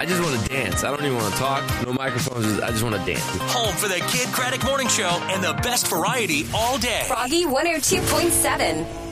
I just want to dance. I don't even want to talk. No microphones. I just want to dance. Home for the Kid Craddock Morning Show and the best variety all day. Froggy 102.7.